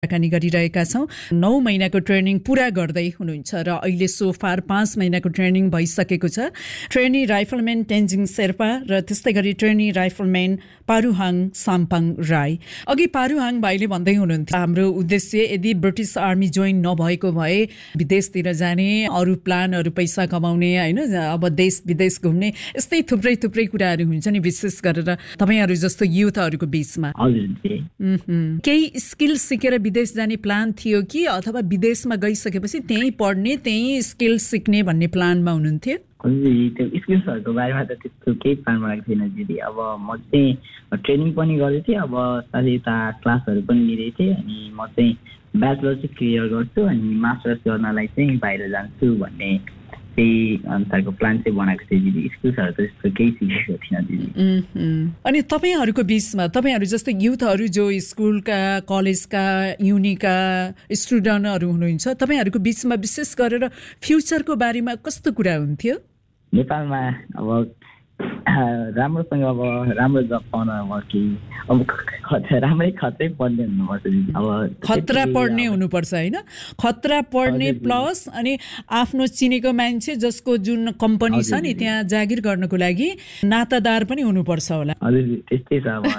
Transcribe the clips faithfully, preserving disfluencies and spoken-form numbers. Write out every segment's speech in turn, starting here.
कुराकानी गरिरहेका छौँ। नौ महिनाको ट्रेनिङ पुरा गर्दै हुनुहुन्छ र अहिले सोफार पाँच महिनाको ट्रेनिङ भइसकेको छ। ट्रेनी राइफलम्यान तेन्जिङ शेर्पा र त्यस्तै गरी ट्रेनी राइफलम्यान पारुहाङ साम्पाङ राई। अघि पारुहाङ भाइले भन्दै हुनुहुन्थ्यो हाम्रो उद्देश्य यदि ब्रिटिस आर्मी जोइन नभएको भए विदेशतिर जाने, अरू प्लानहरू पैसा कमाउने, होइन, अब देश विदेश घुम्ने, यस्तै थुप्रै थुप्रै कुराहरू हुन्छ नि, विशेष गरेर तपाईँहरू जस्तो युथहरूको बिचमा। केही स्किल सिकेर विदेश जाने प्लान थियो कि अथवा विदेशमा गइसकेपछि त्यहीँ पढ्ने, त्यहीँ स्किल सिक्ने भन्ने प्लानमा हुनुहुन्थ्यो? त्यो स्किल्सहरूको बारेमा त त्यस्तो केही प्लान बनाएको थिएन दिदी। अब म चाहिँ ट्रेनिङ पनि गरेको थिएँ, अब साथै यता क्लासहरू पनि लिँदै थिएँ। अनि म चाहिँ ब्याचलर चाहिँ क्लियर गर्छु अनि मास्टर्स गर्नलाई चाहिँ बाहिर जान्छु भन्ने त्यही अनुसारको प्लान चाहिँ बनाएको थिएँ दिदी। स्किल्सहरू त त्यस्तो केही सिकेको थिएन दिदी। अनि तपाईँहरूको बिचमा तपाईँहरू जस्तो युथहरू जो स्कुलका, कलेजका, युनिका स्टुडेन्टहरू हुनुहुन्छ, तपाईँहरूको बिचमा विशेष गरेर फ्युचरको बारेमा कस्तो कुरा हुन्थ्यो? नेपालमा अब राम्रोसँग अब राम्रो जब पाउन अब केही अब राम्रै खतरै पढ्ने हुनुपर्छ दिदी। अब खतरा पढ्ने हुनुपर्छ, होइन? खतरा पढ्ने प्लस अनि आफ्नो चिनेको मान्छे जसको जुन कम्पनी छ नि त्यहाँ जागिर गर्नको लागि नातादार पनि हुनुपर्छ होला। हजुर त्यस्तै छ अब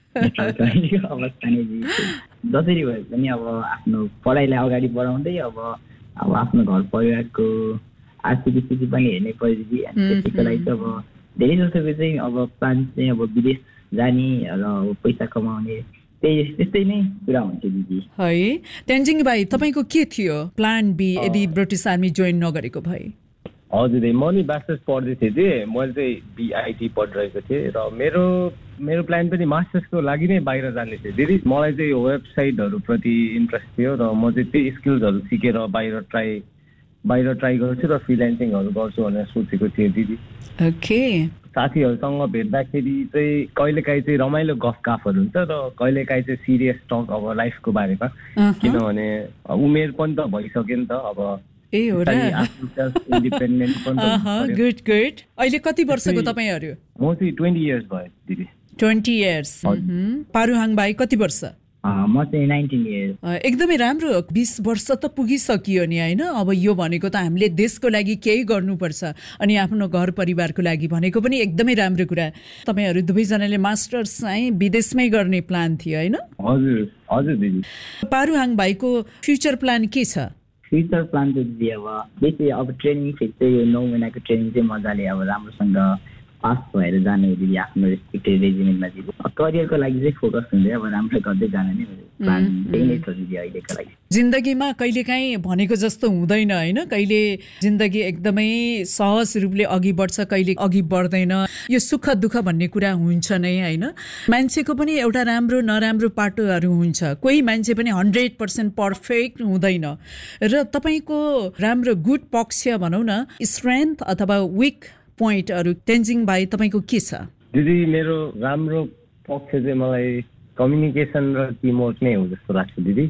अवस्था नै। जसरी भए पनि अब आफ्नो पढाइलाई अगाडि बढाउँदै अब अब आफ्नो घर परिवारको आर्थिक स्थिति पनि हेर्नै पर्यो दिदी। अनि त्यसैको लागि चाहिँ अब धेरै जसोको चाहिँ अब प्लान चाहिँ अब विदेश जाने र पैसा कमाउने त्यही त्यस्तै नै कुरा हुन्छ दिदी। है तेन्जिङ भाइ, तपाईँको के थियो प्लान बी यदि ब्रिटिस आर्मी जोइन नगरेको भए? हजुर, म नि मास्टर्स पढ्दै थिएँ कि मैले चाहिँ बिआइटी पढिरहेको थिएँ र मेरो मेरो प्लान पनि मास्टर्सको लागि नै बाहिर जाने थियो दिदी। मलाई चाहिँ वेबसाइटहरूप्रति इन्ट्रेस्ट थियो र म चाहिँ त्यही स्किल्सहरू सिकेर बाहिर ट्राई बाहिर ट्राई गर्छु र फ्रिल्यान्सिङहरू गर्छु भनेर सोचेको थिएँ दिदी। ओके। साथीहरूसँग भेट्दाखेरि चाहिँ कहिलेकाहीँ चाहिँ रमाइलो गफगाफहरू हुन्छ र कहिलेकाहीँ चाहिँ सिरियस टक अब लाइफको बारेमा, किनभने उमेर पनि त भइसक्यो नि त अब। ए हो र? इन्डिपेन्डेन्ट पनि त। Good good. अहिले कति वर्षको तपाईँहरू? म चाहिँ ट्वेन्टी इयर्स भयो दिदी। Twenty years. पारुहाङ भाइ कति वर्ष? म चाहिँ नाइन्टिन इयर्स। एकदमै राम्रो। बिस वर्ष त पुगिसकियो नि, होइन? अब यो भनेको त हामीले देशको लागि केही गर्नुपर्छ अनि आफ्नो घर परिवारको लागि भनेको पनि एकदमै राम्रो कुरा। तपाईँहरू दुवैजनाले मास्टर्स चाहिँ विदेशमै गर्ने प्लान थियो, होइन? हजुर हजुर दिदी। पारुहाङ भाइको फ्युचर प्लान के छ? फ्युचर प्लान त दिदी अब बेसी अब ट्रेनिङ फेरि चाहिँ यो नौ महिनाको ट्रेनिङ चाहिँ मजाले अब राम्रोसँग पास भएर जाने हो दिदी आफ्नो रेस्पेक्टेड रेजिमेन्टमा दिदी। करियरको लागि चाहिँ फोकस हुँदै अब राम्रो गर्दै जाने नै प्लान त्यही नै छ दिदी अहिलेको लागि। जिन्दगीमा कहिलेकाहीँ भनेको जस्तो हुँदैन, होइन? कहिले जिन्दगी एकदमै सहज रूपले अघि बढ्छ, कहिले अघि बढ्दैन। यो सुख दुःख भन्ने कुरा हुन्छ नै, होइन? मान्छेको पनि एउटा राम्रो नराम्रो पाटोहरू हुन्छ। कोही मान्छे पनि हन्ड्रेड पर्सेन्ट पर्फेक्ट हुँदैन र तपाईँको राम्रो गुड पक्ष भनौँ न, स्ट्रेन्थ अथवा विक पोइन्टहरू तेन्जिङ भाइ तपाईँको के छ? दिदी मेरो राम्रो पक्ष चाहिँ मलाई कम्युनिकेसन र टिमवर्क नै हो जस्तो लाग्छ दिदी।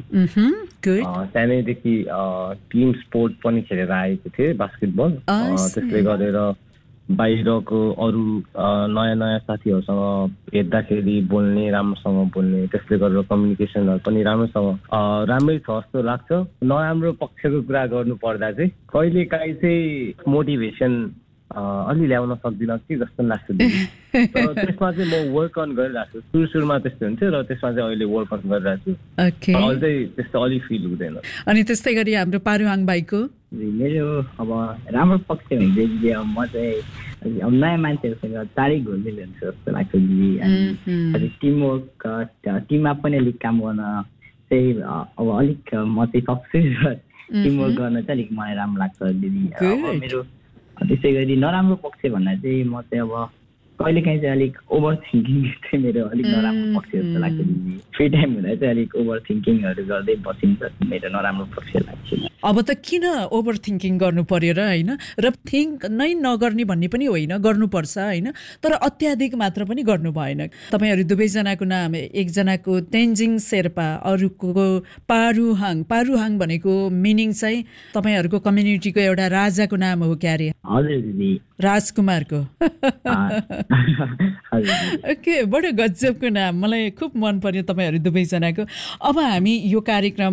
सानैदेखि टिम स्पोर्ट पनि खेलेर आएको थिएँ, बास्केटबल। त्यसले गरेर बाहिरको अरू नयाँ नयाँ साथीहरूसँग भेट्दाखेरि बोल्ने, राम्रोसँग बोल्ने, त्यसले गरेर कम्युनिकेसनहरू पनि राम्रोसँग राम्रै छ जस्तो लाग्छ। नराम्रो पक्षको कुरा गर्नु पर्दा चाहिँ कहिलेकाहीँ चाहिँ मोटिभेसन अलि ल्याउन सक्दिनँ कि जस्तो लाग्छ। त्यसमा चाहिँ म वर्क अन गरिरहेको छु। सुरु सुरुमा त्यस्तो हुन्थ्यो र त्यसमा चाहिँ अहिले वर्क अन गरिरहेको छु। अहिले चाहिँ त्यस्तो अलि फिल हुँदैन। अनि त्यस्तै गरी हाम्रो पारुहाङ भाइको? मेरो अब राम्रो पक्ष हुन्छ दिदी, अब म चाहिँ अब नयाँ मान्छेहरूसँग चाँडै घुलमिल हुन्छ जस्तो लाग्छ दिदी। अनि टिमवर्क टिममा पनि अलिक काम गर्न चाहिँ अब अलिक म चाहिँ सक्छु र टिमवर्क गर्न चाहिँ अलिक मलाई राम्रो लाग्छ दिदी। मेरो त्यसै गरी नराम्रो पक्ष भन्दा चाहिँ म चाहिँ अब कहिलेकाहीँ चाहिँ अलिक ओभर थिङ्किङ चाहिँ मेरो अलिक नराम्रो पक्ष जस्तो लाग्छ दिदी। फ्री टाइम हुँदा चाहिँ अलिक ओभर थिङ्किङहरू गर्दै बसिन्छ मेरो नराम्रो पक्ष लाग्छ। अब त किन ओभर थिङ्किङ गर्नु पर्यो र होइन, र थिङ्क नै नगर्ने भन्ने पनि होइन, गर्नुपर्छ होइन, तर अत्याधिक मात्र पनि गर्नु भएन। तपाईँहरू दुवैजनाको नाम, एकजनाको तेन्जिङ शेर्पा, अरूको पारुहाङ। पारुहाङ भनेको मिनिङ चाहिँ तपाईँहरूको कम्युनिटीको एउटा राजाको नाम हो क्यारे? हजुर दिदी, राजकुमारको। ओके, बडो गजबको नाम, मलाई खुब मन पर्यो तपाईँहरू दुवैजनाको। अब हामी यो कार्यक्रम